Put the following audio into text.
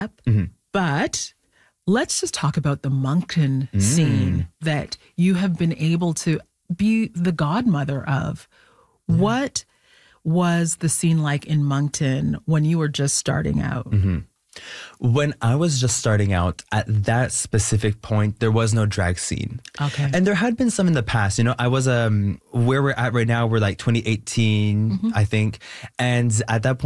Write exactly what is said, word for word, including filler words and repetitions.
Mm-hmm. But let's just talk about the Moncton Mm. scene that you have been able to be the godmother of. Yeah. What was the scene like in Moncton when you were just starting out? Mm-hmm. When I was just starting out, at that specific point, there was no drag scene. Okay. And there had been some in the past. You know, I was, um, where we're at right now, we're like twenty eighteen, Mm-hmm. I think. And at that point,